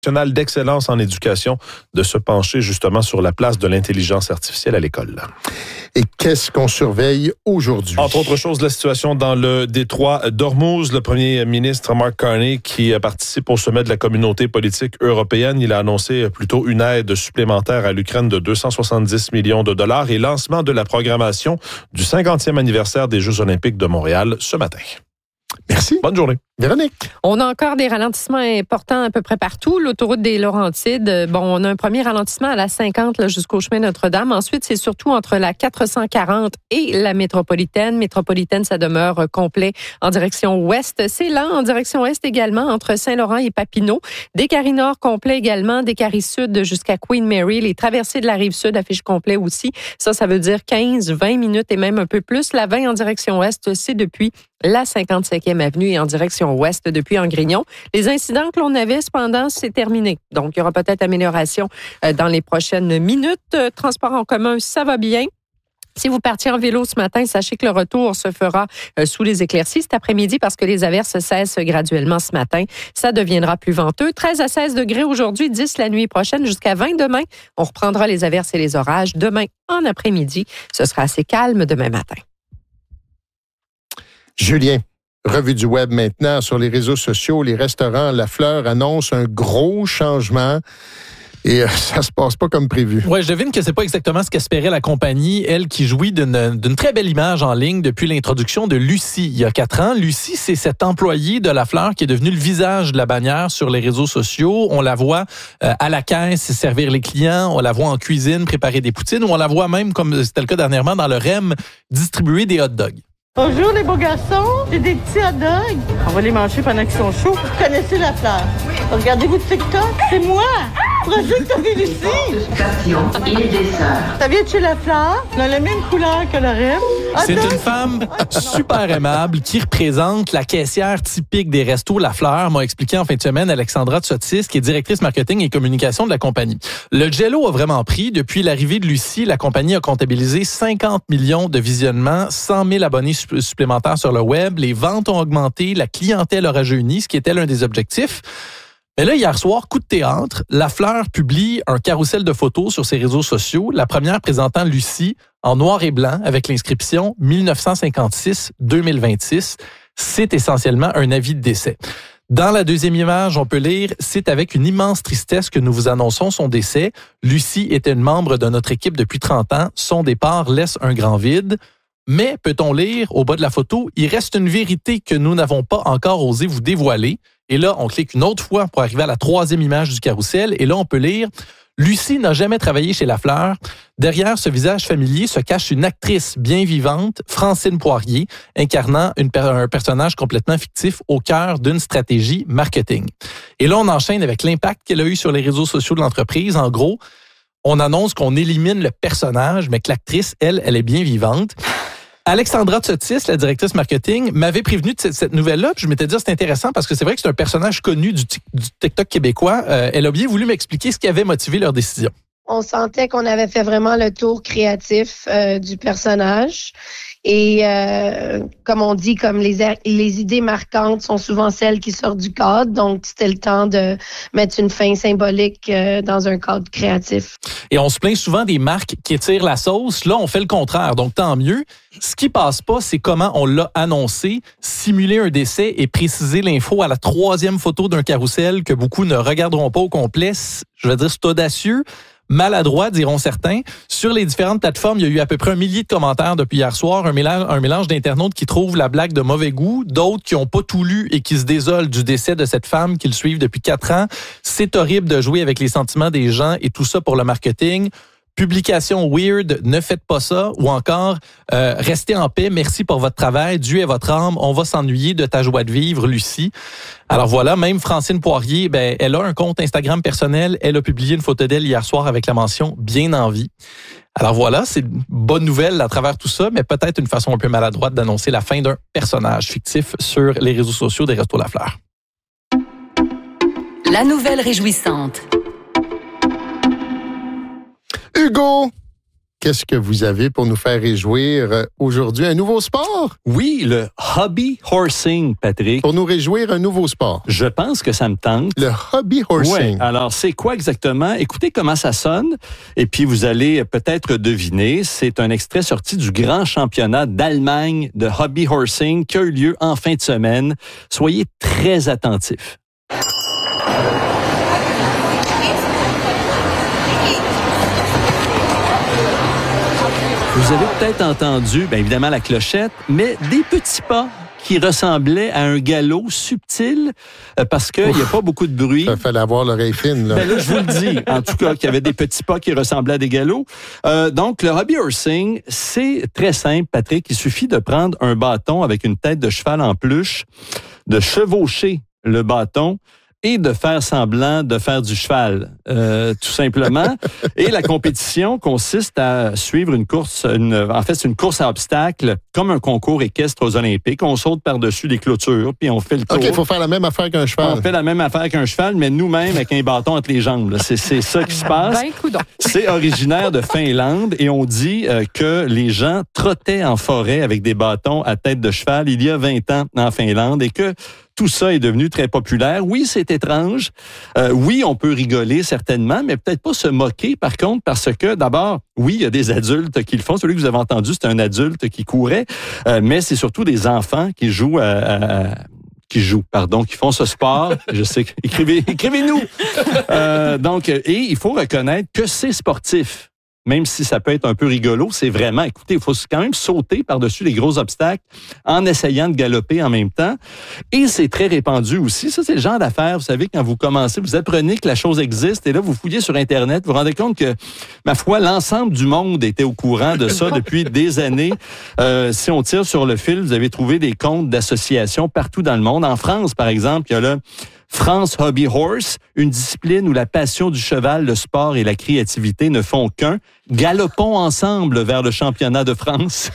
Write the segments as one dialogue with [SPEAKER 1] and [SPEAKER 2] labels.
[SPEAKER 1] d'excellence en éducation de se pencher justement sur la place de l'intelligence artificielle à l'école.
[SPEAKER 2] Et qu'est-ce qu'on surveille aujourd'hui?
[SPEAKER 1] Entre autres choses, la situation dans le détroit d'Ormuz. Le premier ministre Mark Carney qui participe au sommet de la communauté politique européenne. Il a annoncé plutôt une aide supplémentaire à l'Ukraine de 270 millions de dollars et lancement de la programmation du 50e anniversaire des Jeux olympiques de Montréal ce matin.
[SPEAKER 2] Merci.
[SPEAKER 1] Bonne journée.
[SPEAKER 2] Véronique.
[SPEAKER 3] On a encore des ralentissements importants à peu près partout. L'autoroute des Laurentides, on a un premier ralentissement à la 50 là, jusqu'au chemin Notre-Dame. Ensuite, c'est surtout entre la 440 et la métropolitaine. Métropolitaine, ça demeure complet en direction ouest. C'est lent en direction est également entre Saint-Laurent et Papineau. Des carrés nord complet également, des carrés sud jusqu'à Queen Mary. Les traversées de la rive sud affichent complet aussi. Ça veut dire 15, 20 minutes et même un peu plus. La 20 en direction ouest, c'est depuis la 55e avenue et en direction ouest depuis Angrignon. Les incidents que l'on avait, cependant, c'est terminé. Donc, il y aura peut-être amélioration dans les prochaines minutes. Transport en commun, ça va bien. Si vous partiez en vélo ce matin, sachez que le retour se fera sous les éclaircies cet après-midi parce que les averses cessent graduellement ce matin. Ça deviendra plus venteux. 13 à 16 degrés aujourd'hui, 10 la nuit prochaine, jusqu'à 20 demain. On reprendra les averses et les orages demain en après-midi. Ce sera assez calme demain matin.
[SPEAKER 2] Julien, revue du web maintenant sur les réseaux sociaux. Les restaurants La Fleur annoncent un gros changement et ça se passe pas comme prévu.
[SPEAKER 4] Oui, je devine que c'est pas exactement ce qu'espérait la compagnie, elle qui jouit d'une très belle image en ligne depuis l'introduction de Lucie il y a 4 ans. Lucie, c'est cette employée de La Fleur qui est devenue le visage de la bannière sur les réseaux sociaux. On la voit à la caisse servir les clients, on la voit en cuisine préparer des poutines ou on la voit même, comme c'était le cas dernièrement, dans le REM, distribuer des hot dogs.
[SPEAKER 5] Bonjour les beaux garçons, j'ai des petits hot dogs. On va les manger pendant qu'ils sont chauds. Vous connaissez La Fleur? Oui. Regardez-vous TikTok, c'est moi. Projet que t'as vu Lucie. Il est dessert. Ça vient de chez La Fleur, on a la même couleur que le REM.
[SPEAKER 4] C'est une femme super aimable qui représente la caissière typique des restos La Fleur, m'a expliqué en fin de semaine Alexandra Tsotis, qui est directrice marketing et communication de la compagnie. Le Jell-O a vraiment pris. Depuis l'arrivée de Lucie, la compagnie a comptabilisé 50 millions de visionnements, 100 000 abonnés supplémentaires sur le web, les ventes ont augmenté, la clientèle aura jeuni, ce qui était l'un des objectifs. Mais là, hier soir, coup de théâtre, La Fleur publie un carrousel de photos sur ses réseaux sociaux, la première présentant Lucie en noir et blanc avec l'inscription 1956-2026. C'est essentiellement un avis de décès. Dans la deuxième image, on peut lire « C'est avec une immense tristesse que nous vous annonçons son décès. Lucie était une membre de notre équipe depuis 30 ans. Son départ laisse un grand vide. » Mais, peut-on lire, au bas de la photo, il reste une vérité que nous n'avons pas encore osé vous dévoiler. Et là, on clique une autre fois pour arriver à la troisième image du carrousel. Et là, on peut lire « Lucie n'a jamais travaillé chez La Fleur. Derrière ce visage familier se cache une actrice bien vivante, Francine Poirier, incarnant un personnage complètement fictif au cœur d'une stratégie marketing. » Et là, on enchaîne avec l'impact qu'elle a eu sur les réseaux sociaux de l'entreprise. En gros, on annonce qu'on élimine le personnage, mais que l'actrice, elle est bien vivante. Alexandra Tsotis, la directrice marketing, m'avait prévenu de cette nouvelle-là. Puis je m'étais dit, c'est intéressant parce que c'est vrai que c'est un personnage connu du TikTok québécois. Elle a bien voulu m'expliquer ce qui avait motivé leur décision.
[SPEAKER 6] On sentait qu'on avait fait vraiment le tour créatif du personnage. Et comme on dit, comme les idées marquantes sont souvent celles qui sortent du cadre. Donc, c'était le temps de mettre une fin symbolique dans un cadre créatif.
[SPEAKER 4] Et on se plaint souvent des marques qui étirent la sauce. Là, on fait le contraire. Donc, tant mieux. Ce qui passe pas, c'est comment on l'a annoncé, simuler un décès et préciser l'info à la troisième photo d'un carrousel que beaucoup ne regarderont pas au complet. Je veux dire, c'est audacieux. Maladroit, diront certains. Sur les différentes plateformes, il y a eu à peu près 1 millier de commentaires depuis hier soir, un mélange d'internautes qui trouvent la blague de mauvais goût, d'autres qui n'ont pas tout lu et qui se désolent du décès de cette femme qu'ils suivent depuis 4 ans. C'est horrible de jouer avec les sentiments des gens et tout ça pour le marketing. Publication weird, ne faites pas ça. Ou encore, restez en paix, merci pour votre travail, Dieu est votre âme, on va s'ennuyer de ta joie de vivre, Lucie. Alors voilà, même Francine Poirier, elle a un compte Instagram personnel, elle a publié une photo d'elle hier soir avec la mention « Bien en vie ». Alors voilà, c'est une bonne nouvelle à travers tout ça, mais peut-être une façon un peu maladroite d'annoncer la fin d'un personnage fictif sur les réseaux sociaux des Restos La Fleur.
[SPEAKER 7] La nouvelle réjouissante.
[SPEAKER 2] Hugo, qu'est-ce que vous avez pour nous faire réjouir aujourd'hui? Un nouveau sport?
[SPEAKER 7] Oui, le hobby horsing, Patrick.
[SPEAKER 2] Pour nous réjouir, un nouveau sport.
[SPEAKER 7] Je pense que ça me tente.
[SPEAKER 2] Le hobby horsing.
[SPEAKER 7] Oui. Alors, c'est quoi exactement? Écoutez comment ça sonne et puis vous allez peut-être deviner. C'est un extrait sorti du grand championnat d'Allemagne de hobby horsing qui a eu lieu en fin de semaine. Soyez très attentifs. Vous avez peut-être entendu, bien évidemment, la clochette, mais des petits pas qui ressemblaient à un galop subtil parce qu'il n'y a pas beaucoup de bruit.
[SPEAKER 2] Il fallait avoir l'oreille fine. Là.
[SPEAKER 7] Ben là, je vous le dis, en tout cas, qu'il y avait des petits pas qui ressemblaient à des galops. Donc, le hobby horsing, c'est très simple, Patrick. Il suffit de prendre un bâton avec une tête de cheval en peluche, de chevaucher le bâton et de faire semblant de faire du cheval, tout simplement. Et la compétition consiste à suivre une course, c'est une course à obstacles, comme un concours équestre aux Olympiques. On saute par-dessus les clôtures, puis on fait le tour.
[SPEAKER 2] OK, il faut faire la même affaire qu'un cheval.
[SPEAKER 7] On fait la même affaire qu'un cheval, mais nous-mêmes avec un bâton entre les jambes. Là. C'est ça qui se passe.
[SPEAKER 3] Ben, coudonc.
[SPEAKER 7] C'est originaire de Finlande et on dit que les gens trottaient en forêt avec des bâtons à tête de cheval il y a 20 ans en Finlande et que tout ça est devenu très populaire. Oui, c'est étrange. Oui, on peut rigoler certainement, mais peut-être pas se moquer par contre parce que d'abord, oui, il y a des adultes qui le font. Celui que vous avez entendu, c'est un adulte qui courait, mais c'est surtout des enfants qui jouent qui font ce sport. Je sais, écrivez-nous. Donc, et il faut reconnaître que c'est sportif. Même si ça peut être un peu rigolo, c'est vraiment, écoutez, il faut quand même sauter par-dessus les gros obstacles en essayant de galoper en même temps. Et c'est très répandu aussi. Ça, c'est le genre d'affaire, vous savez, quand vous commencez, vous apprenez que la chose existe et là, vous fouillez sur Internet, vous vous rendez compte que, ma foi, l'ensemble du monde était au courant de ça depuis des années. Si on tire sur le fil, vous avez trouvé des comptes d'associations partout dans le monde. En France, par exemple, il y a là France Hobby Horse, une discipline où la passion du cheval, le sport et la créativité ne font qu'un. Galopons ensemble vers le championnat de France.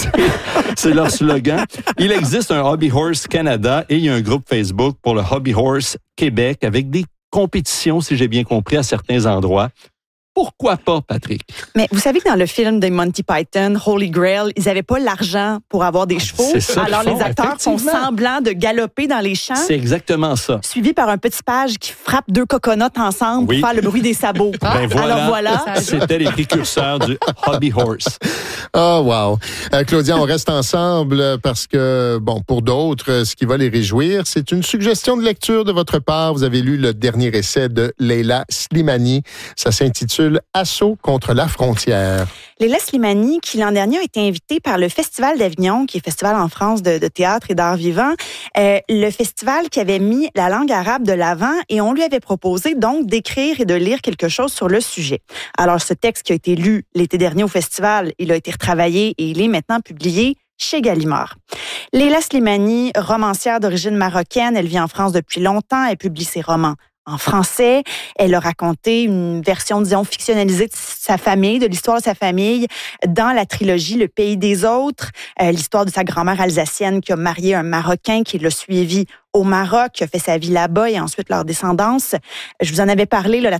[SPEAKER 7] C'est leur slogan. Il existe un Hobby Horse Canada et il y a un groupe Facebook pour le Hobby Horse Québec avec des compétitions, si j'ai bien compris, à certains endroits. Pourquoi pas, Patrick?
[SPEAKER 8] Mais vous savez que dans le film de Monty Python, Holy Grail, ils n'avaient pas l'argent pour avoir des chevaux.
[SPEAKER 7] C'est ça
[SPEAKER 8] alors les acteurs font semblant de galoper dans les champs.
[SPEAKER 7] C'est exactement ça.
[SPEAKER 8] Suivi par un petit page qui frappe deux coconuts ensemble pour faire le bruit des sabots.
[SPEAKER 7] Ben voilà,
[SPEAKER 8] alors voilà.
[SPEAKER 7] C'était les précurseurs du Hobby Horse.
[SPEAKER 2] Oh, wow. Claudia, on reste ensemble parce que, bon, pour d'autres, ce qui va les réjouir, c'est une suggestion de lecture de votre part. Vous avez lu le dernier essai de Leila Slimani. Ça s'intitule Assaut contre la frontière.
[SPEAKER 8] Leila Slimani, qui l'an dernier a été invitée par le Festival d'Avignon, qui est festival en France de théâtre et d'art vivant, le festival qui avait mis la langue arabe de l'avant et on lui avait proposé donc d'écrire et de lire quelque chose sur le sujet. Alors, ce texte qui a été lu l'été dernier au festival, il a été retravaillé et il est maintenant publié chez Gallimard. Leila Slimani, romancière d'origine marocaine, elle vit en France depuis longtemps, elle publie ses romans en français. Elle a raconté une version, disons, fictionnalisée de sa famille, de l'histoire de sa famille, dans la trilogie Le Pays des Autres, l'histoire de sa grand-mère alsacienne qui a marié un Marocain, qui l'a suivi au Maroc, qui a fait sa vie là-bas et ensuite leur descendance. Je vous en avais parlé, là, le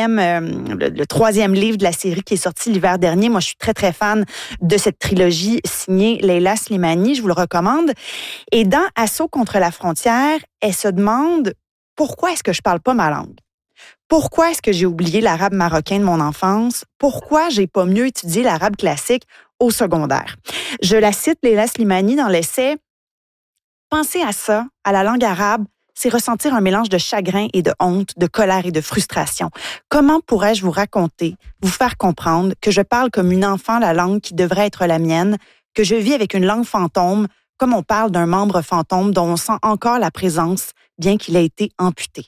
[SPEAKER 8] troisième livre de la série qui est sorti l'hiver dernier. Moi, je suis très, très fan de cette trilogie signée Leila Slimani. Je vous le recommande. Et dans Assaut contre la frontière, elle se demande pourquoi est-ce que je parle pas ma langue? Pourquoi est-ce que j'ai oublié l'arabe marocain de mon enfance? Pourquoi j'ai pas mieux étudié l'arabe classique au secondaire? Je la cite, Leila Slimani, dans l'essai. Penser à ça, à la langue arabe, c'est ressentir un mélange de chagrin et de honte, de colère et de frustration. Comment pourrais-je vous raconter, vous faire comprendre que je parle comme une enfant la langue qui devrait être la mienne, que je vis avec une langue fantôme, comme on parle d'un membre fantôme dont on sent encore la présence, bien qu'il ait été amputé.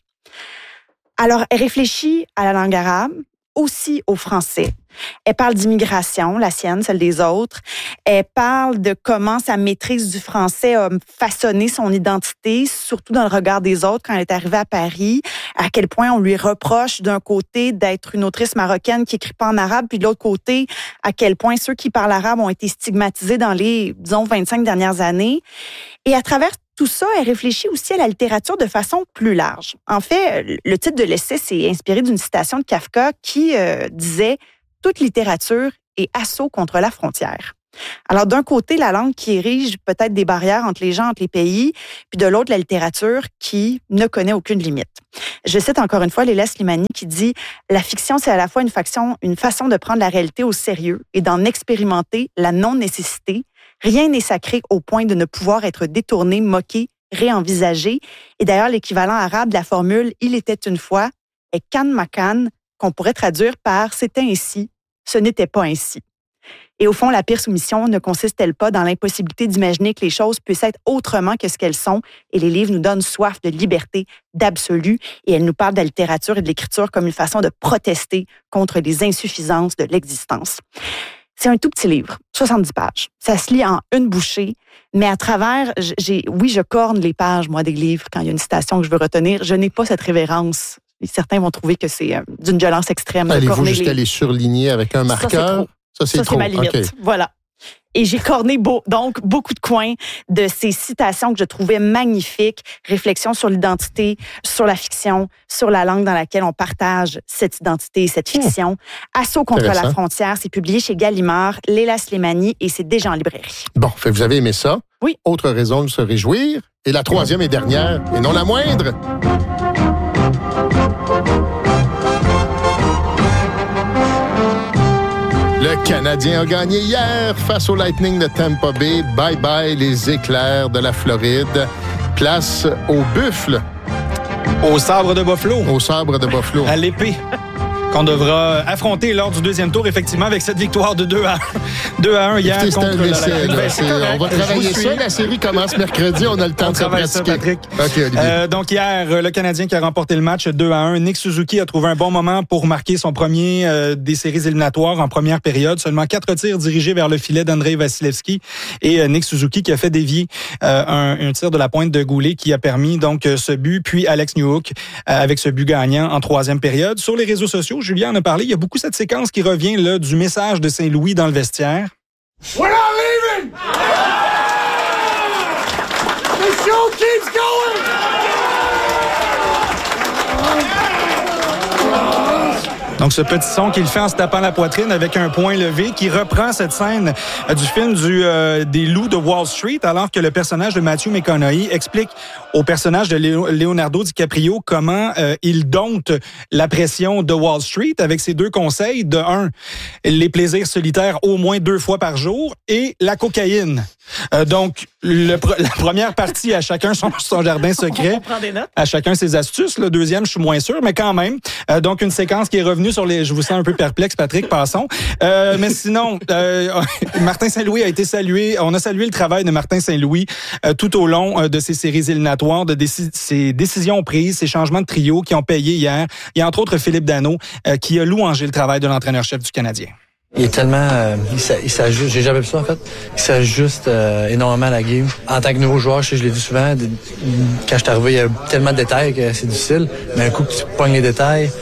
[SPEAKER 8] Alors, elle réfléchit à la langue arabe, aussi au français. Elle parle d'immigration, la sienne, celle des autres. Elle parle de comment sa maîtrise du français a façonné son identité, surtout dans le regard des autres quand elle est arrivée à Paris, à quel point on lui reproche d'un côté d'être une autrice marocaine qui écrit pas en arabe, puis de l'autre côté, à quel point ceux qui parlent arabe ont été stigmatisés dans les, disons, 25 dernières années. Et à travers tout ça, elle réfléchit aussi à la littérature de façon plus large. En fait, le titre de l'essai s'est inspiré d'une citation de Kafka qui disait « Toute littérature et Assaut contre la frontière. Alors, d'un côté, la langue qui érige peut-être des barrières entre les gens, entre les pays, puis de l'autre, la littérature qui ne connaît aucune limite. Je cite encore une fois Leila Slimani qui dit « La fiction, c'est à la fois une façon de prendre la réalité au sérieux et d'en expérimenter la non-nécessité. Rien n'est sacré au point de ne pouvoir être détourné, moqué, réenvisagé. » Et d'ailleurs, l'équivalent arabe de la formule « Il était une fois » est « kan makan », qu'on pourrait traduire par « C'était ainsi, ce n'était pas ainsi ». Et au fond, la pire soumission ne consiste-t-elle pas dans l'impossibilité d'imaginer que les choses puissent être autrement que ce qu'elles sont? Et les livres nous donnent soif de liberté, d'absolu, et elles nous parlent de la littérature et de l'écriture comme une façon de protester contre les insuffisances de l'existence. C'est un tout petit livre, 70 pages. Ça se lit en une bouchée, mais à travers, je corne les pages, moi, des livres, quand il y a une citation que je veux retenir. Je n'ai pas cette révérence. Certains vont trouver que c'est d'une violence extrême.
[SPEAKER 2] Allez-vous jusqu'à les surligner avec un marqueur? Ça, c'est
[SPEAKER 8] ma limite. Okay. Voilà. Et j'ai corné donc beaucoup de coins de ces citations que je trouvais magnifiques. Réflexion sur l'identité, sur la fiction, sur la langue dans laquelle on partage cette identité et cette fiction. Assaut contre la frontière, c'est publié chez Gallimard, Leila Slimani, et c'est déjà en librairie.
[SPEAKER 2] Bon, vous avez aimé ça?
[SPEAKER 8] Oui.
[SPEAKER 2] Autre raison de se réjouir. Et la troisième et dernière, et non la moindre. Le Canadien a gagné hier face au Lightning de Tampa Bay. Bye-bye les éclairs de la Floride. Place au buffle.
[SPEAKER 9] Au sabre de Buffalo.
[SPEAKER 2] Au sabre de Buffalo.
[SPEAKER 9] À l'épée. Qu'on devra affronter lors du deuxième tour, effectivement, avec cette victoire de 2-1 hier.
[SPEAKER 2] Écoutez,
[SPEAKER 9] contre
[SPEAKER 2] un essai, on va travailler ça. La série commence mercredi. On a le temps de se pratiquer.
[SPEAKER 9] Patrick.
[SPEAKER 2] Okay, Olivier.
[SPEAKER 9] Donc hier, le Canadien qui a remporté le match 2-1. Nick Suzuki a trouvé un bon moment pour marquer son premier des séries éliminatoires en première période. Seulement 4 tirs dirigés vers le filet d'Andrei Vasilevski. Et Nick Suzuki qui a fait dévier un tir de la pointe de Goulet qui a permis donc ce but. Puis Alex Newhook avec ce but gagnant en troisième période. Sur les réseaux sociaux, Julien en a parlé. Il y a beaucoup cette séquence qui revient là, du message de Saint-Louis dans le vestiaire.
[SPEAKER 10] We're not leaving! The show keeps going!
[SPEAKER 9] Donc, ce petit son qu'il fait en se tapant la poitrine avec un poing levé qui reprend cette scène du film des loups de Wall Street, alors que le personnage de Matthew McConaughey explique au personnage de Leonardo DiCaprio comment il dompte la pression de Wall Street avec ses 2 conseils. De 1, les plaisirs solitaires au moins 2 fois par jour et la cocaïne. Donc, la première partie, à chacun son jardin secret.
[SPEAKER 8] On prend des notes. À
[SPEAKER 9] chacun ses astuces. Le deuxième, je suis moins sûr, mais quand même. Donc, une séquence qui est revenue sur les... Je vous sens un peu perplexe, Patrick, passons. Mais sinon, Martin Saint-Louis a été salué. On a salué le travail de Martin Saint-Louis tout au long de ces séries éliminatoires, de ces décisions prises, ces changements de trio qui ont payé hier. Il y a entre autres Philippe Danault qui a louangé le travail de l'entraîneur-chef du Canadien.
[SPEAKER 11] Il est tellement... il s'ajuste, j'ai jamais vu ça en fait, il s'ajuste énormément à la game. En tant que nouveau joueur, je l'ai vu souvent, quand je suis arrivé, il y a tellement de détails que c'est difficile, mais un coup que tu pognes les détails,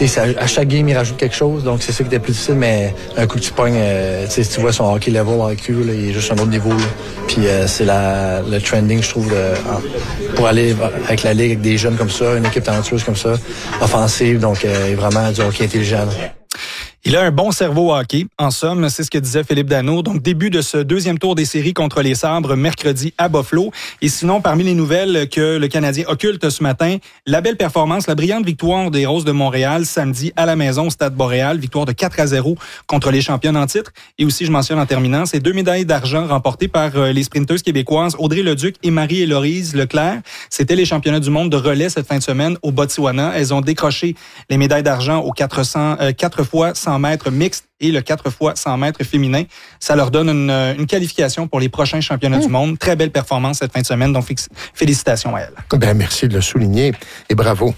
[SPEAKER 11] à chaque game, il rajoute quelque chose, donc c'est ça qui était plus difficile, mais un coup que tu pognes, si tu vois son hockey level avec lui, là, il est juste un autre niveau. Là. Puis c'est le trending, je trouve, pour aller avec la ligue, avec des jeunes comme ça, une équipe talentueuse comme ça, offensive, donc il est vraiment du hockey intelligent. Là.
[SPEAKER 9] Il a un bon cerveau hockey. En somme, c'est ce que disait Philippe Danault. Donc, début de ce deuxième tour des séries contre les Sabres, mercredi à Buffalo. Et sinon, parmi les nouvelles que le Canadien occulte ce matin, la belle performance, la brillante victoire des Roses de Montréal samedi à la maison au Stade Boréal. Victoire de 4-0 contre les championnes en titre. Et aussi, je mentionne en terminant, ces 2 médailles d'argent remportées par les sprinteuses québécoises Audrey Leduc et Marie-Héloïse Leclerc. C'était les championnats du monde de relais cette fin de semaine au Botswana. Elles ont décroché les médailles d'argent aux 4 fois 100 mètres mixtes et le 4 fois 100 mètres féminin. Ça leur donne une qualification pour les prochains championnats du monde. Très belle performance cette fin de semaine, donc félicitations à elle.
[SPEAKER 2] Ben, merci de le souligner et bravo.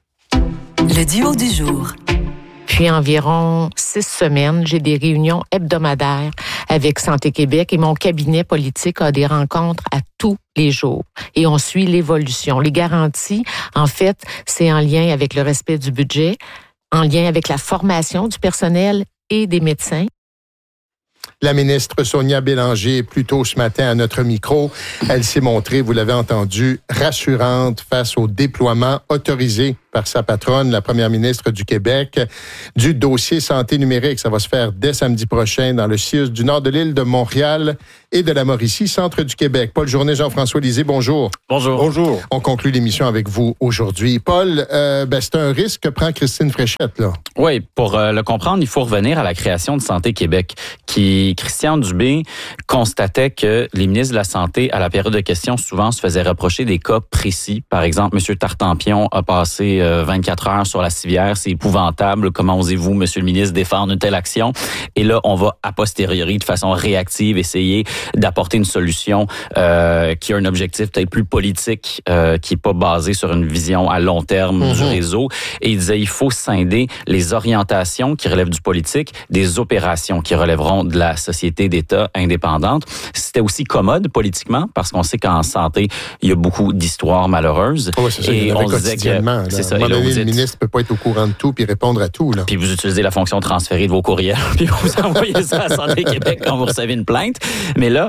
[SPEAKER 12] Le duo du jour.
[SPEAKER 13] Depuis environ 6 semaines, j'ai des réunions hebdomadaires avec Santé Québec et mon cabinet politique a des rencontres à tous les jours. Et on suit l'évolution. Les garanties, en fait, c'est en lien avec le respect du budget, en lien avec la formation du personnel et des médecins.
[SPEAKER 2] La ministre Sonia Bélanger, plus tôt ce matin à notre micro, elle s'est montrée, vous l'avez entendu, rassurante face au déploiement autorisé par sa patronne, la première ministre du Québec, du dossier santé numérique. Ça va se faire dès samedi prochain dans le CIUS du nord de l'île de Montréal et de la Mauricie, centre du Québec. Paul Journet, Jean-François Lisée, bonjour.
[SPEAKER 14] Bonjour.
[SPEAKER 2] Bonjour. On conclut l'émission avec vous aujourd'hui. Paul, c'est un risque que prend Christine Fréchette, là.
[SPEAKER 14] Oui, pour le comprendre, il faut revenir à la création de Santé Québec, Christian Dubé constatait que les ministres de la Santé, à la période de questions, souvent se faisaient reprocher des cas précis. Par exemple, M. Tartampion a passé 24 heures sur la civière, c'est épouvantable. Comment osez-vous, M. le ministre, défendre une telle action? Et là, on va, a posteriori, de façon réactive, essayer d'apporter une solution qui a un objectif peut-être plus politique, qui n'est pas basé sur une vision à long terme du réseau. Et il disait, il faut scinder les orientations qui relèvent du politique des opérations qui relèveront de la société d'État indépendante. C'était aussi commode politiquement, parce qu'on sait qu'en santé, il y a beaucoup d'histoires malheureuses.
[SPEAKER 2] Oui, c'est ça,
[SPEAKER 14] et on disait que
[SPEAKER 2] c'est ça. À un moment donné, le ministre ne peut pas être au courant de tout puis répondre à tout. Là.
[SPEAKER 14] Puis vous utilisez la fonction transférée de vos courriels, puis vous envoyez ça à Santé Québec quand vous recevez une plainte. Mais là,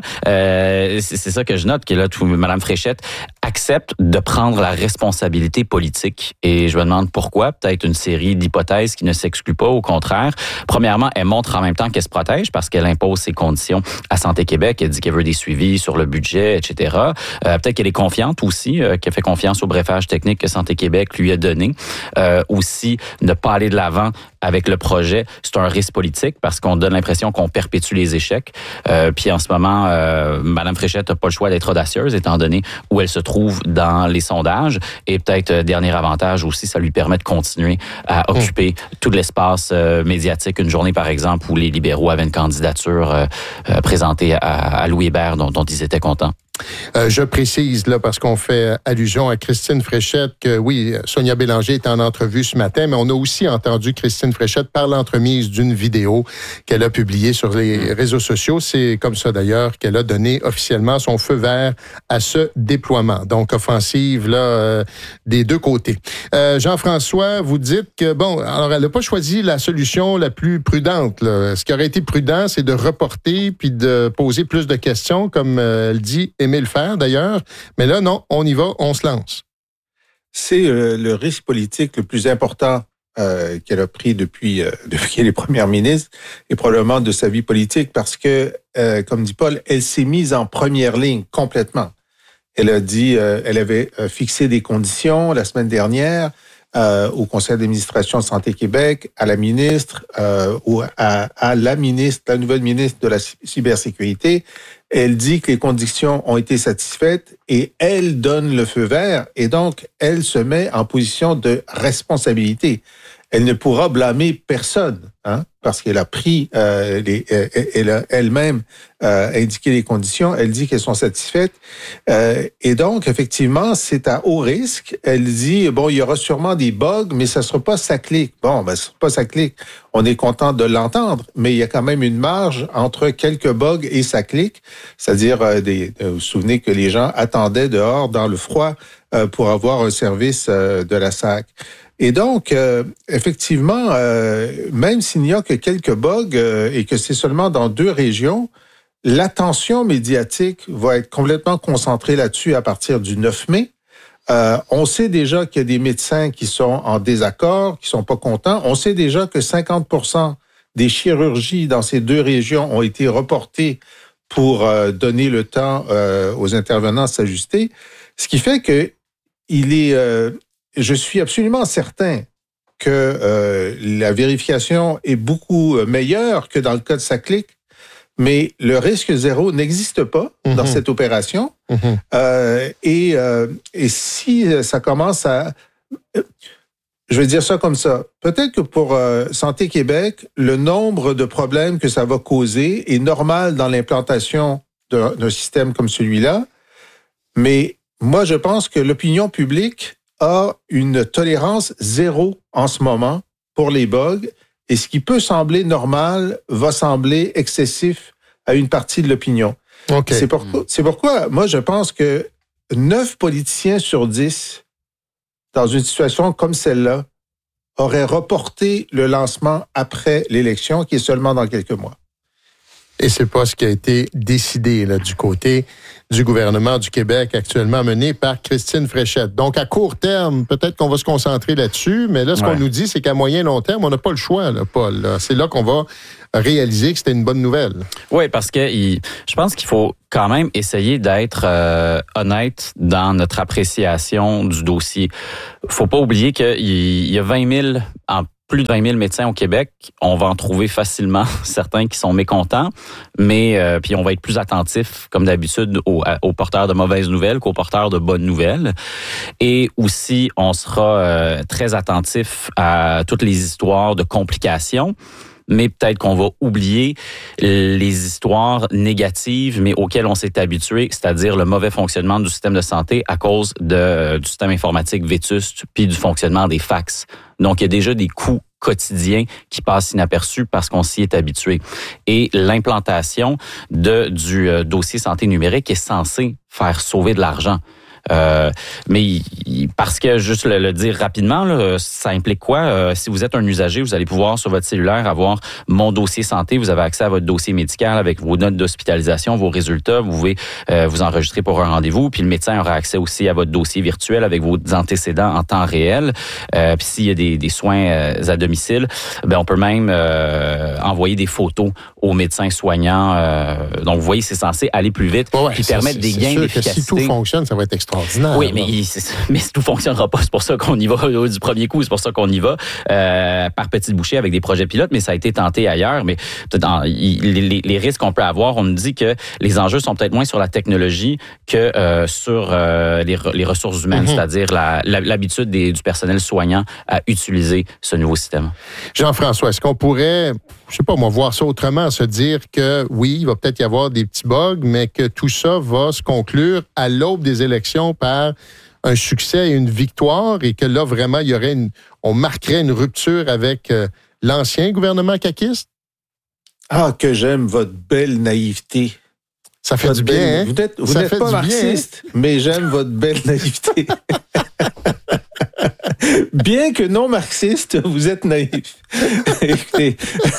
[SPEAKER 14] c'est ça que je note, que là, Mme Fréchette accepte de prendre la responsabilité politique. Et je me demande pourquoi. Peut-être une série d'hypothèses qui ne s'excluent pas, au contraire. Premièrement, elle montre en même temps qu'elle se protège parce qu'elle impose ses conditions à Santé Québec. Elle dit qu'elle veut des suivis sur le budget, etc. Peut-être qu'elle est confiante aussi, qu'elle fait confiance au brefage technique que Santé Québec lui a donné. Aussi, ne pas aller de l'avant avec le projet, c'est un risque politique parce qu'on donne l'impression qu'on perpétue les échecs. Puis en ce moment, Mme Fréchette n'a pas le choix d'être audacieuse étant donné où elle se trouve dans les sondages. Et peut-être, dernier avantage aussi, ça lui permet de continuer à occuper tout l'espace médiatique. Une journée, par exemple, où les libéraux avaient une candidature présentée à Louis Hébert dont ils étaient contents.
[SPEAKER 2] Je précise, là, parce qu'on fait allusion à Christine Fréchette, que oui, Sonia Bélanger est en entrevue ce matin, mais on a aussi entendu Christine Fréchette par l'entremise d'une vidéo qu'elle a publiée sur les réseaux sociaux. C'est comme ça, d'ailleurs, qu'elle a donné officiellement son feu vert à ce déploiement. Donc, offensive, là, des deux côtés. Jean-François, vous dites que, bon, alors, elle n'a pas choisi la solution la plus prudente, là. Ce qui aurait été prudent, c'est de reporter puis de poser plus de questions, comme elle dit, aimer le faire d'ailleurs, mais là, non, on y va, on se lance.
[SPEAKER 15] C'est le risque politique le plus important qu'elle a pris depuis qu'elle est première ministre et probablement de sa vie politique parce que, comme dit Paul, elle s'est mise en première ligne complètement. Elle a dit, elle avait fixé des conditions la semaine dernière au conseil d'administration de Santé Québec, à la ministre ou à la ministre, la nouvelle ministre de la cybersécurité. Elle dit que les conditions ont été satisfaites et elle donne le feu vert et donc elle se met en position de responsabilité. Elle ne pourra blâmer personne, hein, parce qu'elle a pris, elle a elle-même indiqué les conditions. Elle dit qu'elles sont satisfaites, et donc effectivement c'est à haut risque. Elle dit bon, il y aura sûrement des bugs, mais ça sera pas ça clique. Bon, ben c'est pas ça clique. On est content de l'entendre, mais il y a quand même une marge entre quelques bugs et ça clique, c'est-à-dire vous vous souvenez que les gens attendaient dehors dans le froid pour avoir un service de la SAC. Et donc, effectivement, même s'il n'y a que quelques bugs et que c'est seulement dans 2 régions, l'attention médiatique va être complètement concentrée là-dessus à partir du 9 mai. On sait déjà qu'il y a des médecins qui sont en désaccord, qui sont pas contents. On sait déjà que 50% des chirurgies dans ces 2 régions ont été reportées pour donner le temps aux intervenants de s'ajuster. Ce qui fait que je suis absolument certain que la vérification est beaucoup meilleure que dans le cas de SACLIC, mais le risque zéro n'existe pas dans cette opération. Et si ça commence à... Je vais dire ça comme ça. Peut-être que pour Santé Québec, le nombre de problèmes que ça va causer est normal dans l'implantation d'un système comme celui-là, mais moi, je pense que l'opinion publique a une tolérance zéro en ce moment pour les bugs et ce qui peut sembler normal va sembler excessif à une partie de l'opinion. Okay. C'est pourquoi moi je pense que 9 politiciens sur 10 dans une situation comme celle-là auraient reporté le lancement après l'élection qui est seulement dans quelques mois.
[SPEAKER 2] Et c'est pas ce qui a été décidé là, du côté du gouvernement du Québec actuellement mené par Christine Fréchette. Donc, à court terme, peut-être qu'on va se concentrer là-dessus, mais là, ce qu'on nous dit, c'est qu'à moyen long terme, on n'a pas le choix, là, Paul. Là. C'est là qu'on va réaliser que c'était une bonne nouvelle.
[SPEAKER 14] Oui, parce que je pense qu'il faut quand même essayer d'être honnête dans notre appréciation du dossier. Faut pas oublier qu'il y a plus de 20 000 médecins au Québec. On va en trouver facilement certains qui sont mécontents, mais puis on va être plus attentif, comme d'habitude, aux porteurs de mauvaises nouvelles qu'aux porteurs de bonnes nouvelles. Et aussi, on sera très attentif à toutes les histoires de complications. Mais peut-être qu'on va oublier les histoires négatives, mais auxquelles on s'est habitué, c'est-à-dire le mauvais fonctionnement du système de santé à cause du système informatique vétuste puis du fonctionnement des fax. Donc, il y a déjà des coûts quotidiens qui passent inaperçus parce qu'on s'y est habitué. Et l'implantation du dossier santé numérique est censée faire sauver de l'argent. Mais parce que, juste le dire rapidement, là, ça implique quoi? Si vous êtes un usager, vous allez pouvoir sur votre cellulaire avoir mon dossier santé, vous avez accès à votre dossier médical avec vos notes d'hospitalisation, vos résultats, vous pouvez vous enregistrer pour un rendez-vous, puis le médecin aura accès aussi à votre dossier virtuel avec vos antécédents en temps réel. Puis s'il y a des soins à domicile, ben on peut même envoyer des photos aux médecins soignants. Donc vous voyez, c'est censé aller plus vite, puis permettre des gains d'efficacité.
[SPEAKER 2] Si tout fonctionne, ça va être extraordinaire.
[SPEAKER 14] Oui, mais tout fonctionnera pas. C'est pour ça qu'on y va du premier coup. C'est pour ça qu'on y va par petites bouchées avec des projets pilotes, mais ça a été tenté ailleurs. Mais les risques qu'on peut avoir, on nous dit que les enjeux sont peut-être moins sur la technologie que sur les ressources humaines, c'est-à-dire l'habitude du personnel soignant à utiliser ce nouveau système.
[SPEAKER 2] Jean-François, est-ce qu'on pourrait, je sais pas moi, voir ça autrement, se dire que oui, il va peut-être y avoir des petits bugs, mais que tout ça va se conclure à l'aube des élections par un succès et une victoire, et que là, vraiment, on marquerait une rupture avec l'ancien gouvernement caquiste?
[SPEAKER 15] Ah, que j'aime votre belle naïveté.
[SPEAKER 2] Ça fait du bien, hein?
[SPEAKER 15] Vous n'êtes pas marxiste, mais j'aime votre belle naïveté. Bien que non marxiste, vous êtes naïf. Écoutez,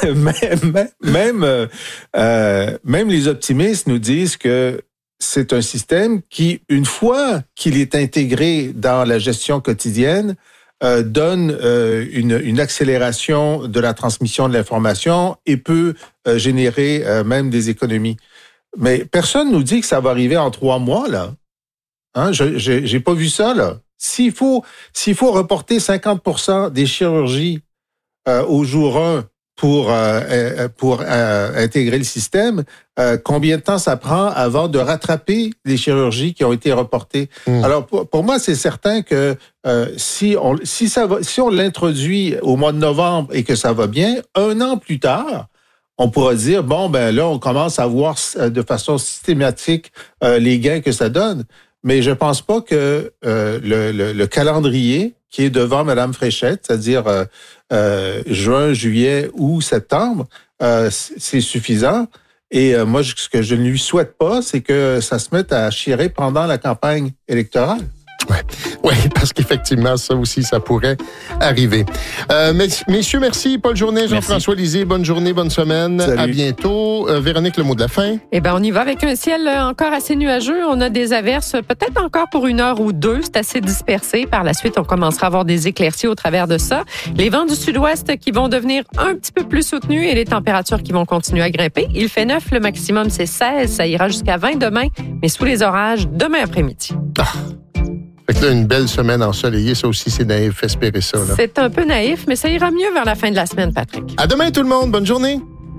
[SPEAKER 15] même les optimistes nous disent que c'est un système qui, une fois qu'il est intégré dans la gestion quotidienne, donne une accélération de la transmission de l'information et peut générer même des économies. Mais personne nous dit que ça va arriver en 3 mois, là. Hein? J'ai pas vu ça, là. S'il faut reporter 50% des chirurgies au jour 1 pour intégrer le système, combien de temps ça prend avant de rattraper les chirurgies qui ont été reportées? Alors, pour moi, c'est certain que si on l'introduit au mois de novembre et que ça va bien, 1 an plus tard, on pourra dire, bon, ben là, on commence à voir de façon systématique les gains que ça donne. Mais je pense pas que le calendrier qui est devant Mme Fréchette, c'est-à-dire juin, juillet ou septembre, c'est suffisant. Et moi, ce que je ne lui souhaite pas, c'est que ça se mette à chirer pendant la campagne électorale.
[SPEAKER 2] Oui, parce qu'effectivement, ça aussi, ça pourrait arriver. Messieurs, merci. Paul Journet, Jean-François Lisée, bonne journée, bonne semaine. Salut. À bientôt. Véronique, le mot de la fin.
[SPEAKER 3] Eh bien, on y va avec un ciel encore assez nuageux. On a des averses, peut-être encore pour 1 heure ou 2. C'est assez dispersé. Par la suite, on commencera à avoir des éclaircies au travers de ça. Les vents du sud-ouest qui vont devenir un petit peu plus soutenus et les températures qui vont continuer à grimper. Il fait 9, le maximum, c'est 16. Ça ira jusqu'à 20 demain, mais sous les orages demain après-midi.
[SPEAKER 2] Fait que là, une belle semaine ensoleillée, ça aussi, c'est naïf, espérer ça. Là.
[SPEAKER 3] C'est un peu naïf, mais ça ira mieux vers la fin de la semaine, Patrick.
[SPEAKER 2] À demain, tout le monde. Bonne journée.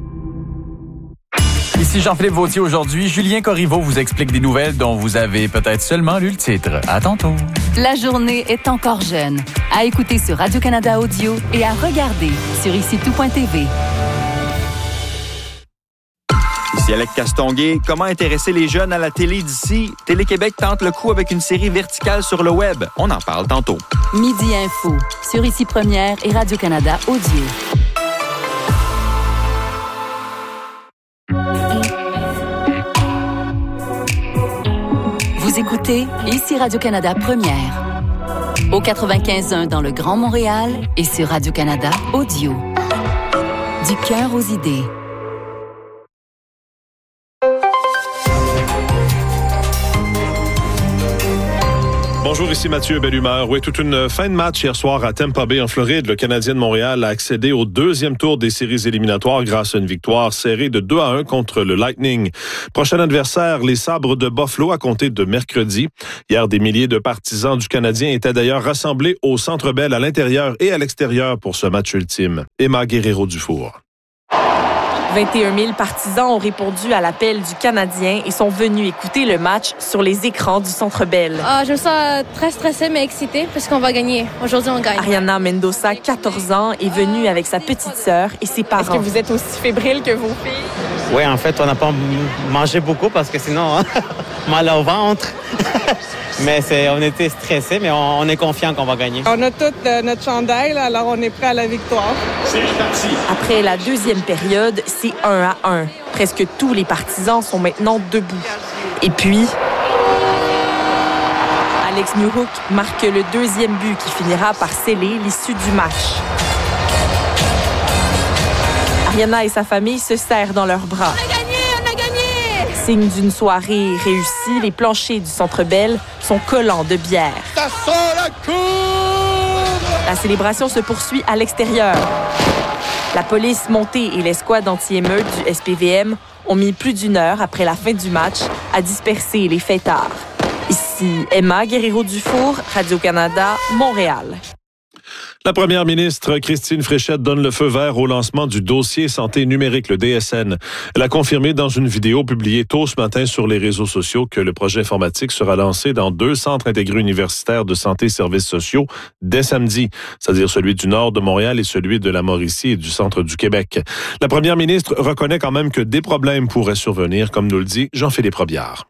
[SPEAKER 16] Ici Jean-Philippe Vautier aujourd'hui. Julien Corriveau vous explique des nouvelles dont vous avez peut-être seulement lu le titre. À tantôt.
[SPEAKER 12] La journée est encore jeune. À écouter sur Radio-Canada Audio et à regarder sur IciTout.tv.
[SPEAKER 17] Ici Alec Castonguay. Comment intéresser les jeunes à la télé d'ici? Télé-Québec tente le coup avec une série verticale sur le web. On en parle tantôt.
[SPEAKER 12] Midi Info sur Ici Première et Radio-Canada Audio. Vous écoutez Ici Radio-Canada Première. Au 95.1 dans le Grand Montréal et sur Radio-Canada Audio. Du cœur aux idées.
[SPEAKER 1] Bonjour, ici Mathieu Bellumeur. Oui, toute une fin de match hier soir à Tampa Bay, en Floride. Le Canadien de Montréal a accédé au deuxième tour des séries éliminatoires grâce à une victoire serrée de 2-1 contre le Lightning. Prochain adversaire, les Sabres de Buffalo, à compter de mercredi. Hier, des milliers de partisans du Canadien étaient d'ailleurs rassemblés au Centre Bell à l'intérieur et à l'extérieur pour ce match ultime. Emma Guerrero-Dufour.
[SPEAKER 18] 21 000 partisans ont répondu à l'appel du Canadien et sont venus écouter le match sur les écrans du Centre Bell.
[SPEAKER 19] Je me sens très stressée mais excitée parce qu'on va gagner. Aujourd'hui, on gagne.
[SPEAKER 18] Ariana Mendoza, 14 ans, est venue avec sa petite sœur et ses parents.
[SPEAKER 20] Est-ce que vous êtes aussi fébrile que vos filles?
[SPEAKER 21] Oui, en fait, on n'a pas mangé beaucoup parce que sinon, mal au ventre. Mais on était stressés, mais on est confiant qu'on va gagner.
[SPEAKER 20] On a tout notre chandail, là, alors on est prêt à la victoire.
[SPEAKER 18] C'est parti. Après la deuxième période, c'est 1-1. Presque tous les partisans sont maintenant debout. Et puis, Alex Newhook marque le deuxième but qui finira par sceller l'issue du match. Ariana et sa famille se serrent dans leurs bras.
[SPEAKER 19] On a gagné!
[SPEAKER 18] Signe d'une soirée réussie, les planchers du Centre Bell sont collants de bière.
[SPEAKER 10] Ça sort la cour!
[SPEAKER 18] La célébration se poursuit à l'extérieur. La police montée et l'escouade anti-émeute du SPVM ont mis plus d'une heure après la fin du match à disperser les fêtards. Ici Emma Guerrero-Dufour, Radio-Canada, Montréal.
[SPEAKER 1] La première ministre Christine Fréchette donne le feu vert au lancement du dossier santé numérique, le DSN. Elle a confirmé dans une vidéo publiée tôt ce matin sur les réseaux sociaux que le projet informatique sera lancé dans 2 centres intégrés universitaires de santé et services sociaux dès samedi, c'est-à-dire celui du nord de Montréal et celui de la Mauricie et du centre du Québec. La première ministre reconnaît quand même que des problèmes pourraient survenir, comme nous le dit Jean-Philippe Robillard.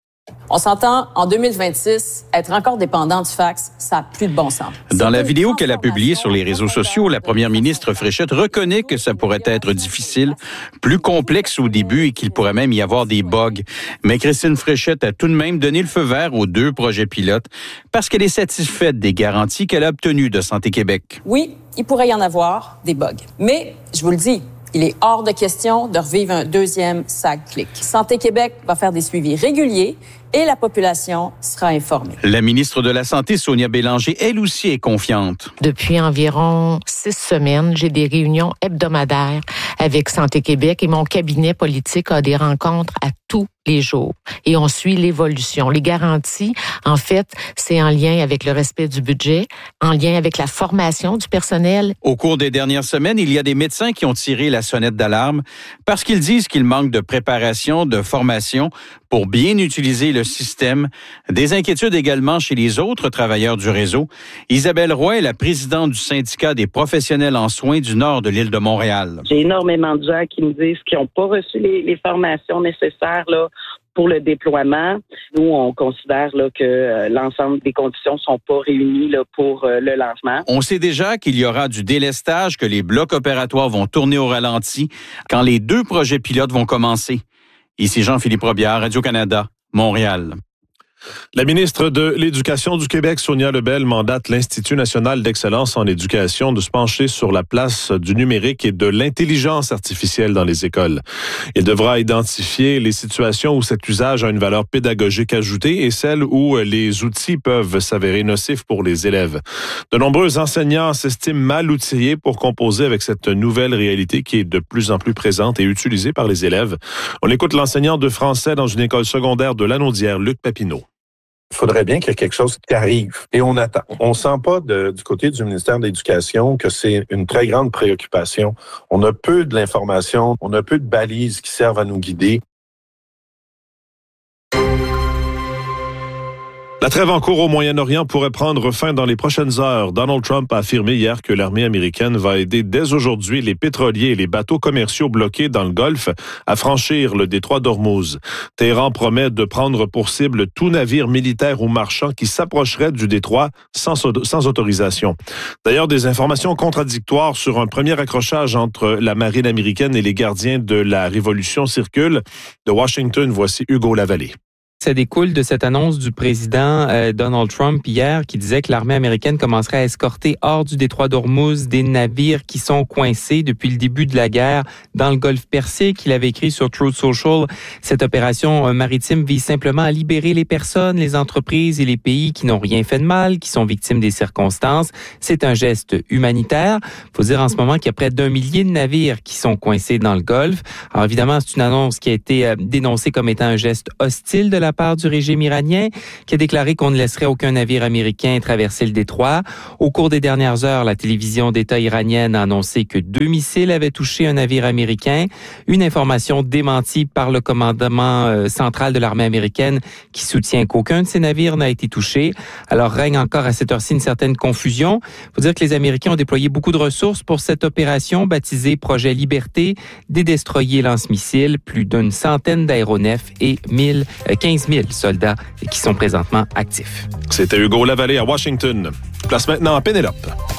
[SPEAKER 22] On s'entend, en 2026, être encore dépendant du fax, ça n'a plus de bon sens.
[SPEAKER 23] Dans la vidéo qu'elle a publiée sur les réseaux sociaux, la première ministre Fréchette reconnaît que ça pourrait être difficile, plus complexe au début et qu'il pourrait même y avoir des bugs. Mais Christine Fréchette a tout de même donné le feu vert aux 2 projets pilotes parce qu'elle est satisfaite des garanties qu'elle a obtenues de Santé Québec.
[SPEAKER 22] Oui, il pourrait y en avoir des bugs. Mais, je vous le dis, il est hors de question de revivre un deuxième SAG-Click. Santé Québec va faire des suivis réguliers et la population sera informée.
[SPEAKER 23] La ministre de la Santé, Sonia Bélanger, elle aussi est confiante.
[SPEAKER 13] Depuis environ 6 semaines, j'ai des réunions hebdomadaires avec Santé Québec et mon cabinet politique a des rencontres à tous les jours. Et on suit l'évolution. Les garanties, en fait, c'est en lien avec le respect du budget, en lien avec la formation du personnel.
[SPEAKER 23] Au cours des dernières semaines, il y a des médecins qui ont tiré la sonnette d'alarme parce qu'ils disent qu'il manque de préparation, de formation pour bien utiliser le système. Des inquiétudes également chez les autres travailleurs du réseau. Isabelle Roy est la présidente du syndicat des professionnels en soins du nord de l'île de Montréal.
[SPEAKER 24] J'ai énormément de gens qui me disent qu'ils n'ont pas reçu les formations nécessaires là, pour le déploiement. Nous, on considère là, que l'ensemble des conditions ne sont pas réunies là, pour le lancement.
[SPEAKER 23] On sait déjà qu'il y aura du délestage, que les blocs opératoires vont tourner au ralenti quand les 2 projets pilotes vont commencer. Ici Jean-Philippe Robillard, Radio-Canada, Montréal.
[SPEAKER 1] La ministre de l'Éducation du Québec, Sonia Lebel, mandate l'Institut national d'excellence en éducation de se pencher sur la place du numérique et de l'intelligence artificielle dans les écoles. Il devra identifier les situations où cet usage a une valeur pédagogique ajoutée et celles où les outils peuvent s'avérer nocifs pour les élèves. De nombreux enseignants s'estiment mal outillés pour composer avec cette nouvelle réalité qui est de plus en plus présente et utilisée par les élèves. On écoute l'enseignant de français dans une école secondaire de Lanaudière, Luc Papineau.
[SPEAKER 25] Il faudrait bien qu'il y ait quelque chose qui arrive. Et on attend. On sent pas du côté du ministère de l'Éducation que c'est une très grande préoccupation. On a peu de l'information, on a peu de balises qui servent à nous guider.
[SPEAKER 1] La trêve en cours au Moyen-Orient pourrait prendre fin dans les prochaines heures. Donald Trump a affirmé hier que l'armée américaine va aider dès aujourd'hui les pétroliers et les bateaux commerciaux bloqués dans le Golfe à franchir le détroit d'Ormuz. Téhéran promet de prendre pour cible tout navire militaire ou marchand qui s'approcherait du détroit sans autorisation. D'ailleurs, des informations contradictoires sur un premier accrochage entre la marine américaine et les gardiens de la Révolution circulent. De Washington, voici Hugo Lavallée.
[SPEAKER 4] Ça découle de cette annonce du président Donald Trump hier qui disait que l'armée américaine commencerait à escorter hors du détroit d'Ormuz des navires qui sont coincés depuis le début de la guerre dans le golfe Persique. Il avait écrit sur Truth Social, cette opération maritime vise simplement à libérer les personnes, les entreprises et les pays qui n'ont rien fait de mal, qui sont victimes des circonstances. C'est un geste humanitaire. Faut dire en ce moment qu'il y a près d'1 millier de navires qui sont coincés dans le golfe. Alors évidemment, c'est une annonce qui a été dénoncée comme étant un geste hostile de la part du régime iranien, qui a déclaré qu'on ne laisserait aucun navire américain traverser le détroit. Au cours des dernières heures, la télévision d'État iranienne a annoncé que 2 missiles avaient touché un navire américain. Une information démentie par le commandement central de l'armée américaine qui soutient qu'aucun de ces navires n'a été touché. Alors règne encore à cette heure-ci une certaine confusion. Il faut dire que les Américains ont déployé beaucoup de ressources pour cette opération baptisée Projet Liberté, des destroyers lance-missiles, plus d'une centaine d'aéronefs et 15 000 soldats qui sont présentement actifs.
[SPEAKER 1] C'était Hugo Lavallée à Washington. Place maintenant à Pénélope.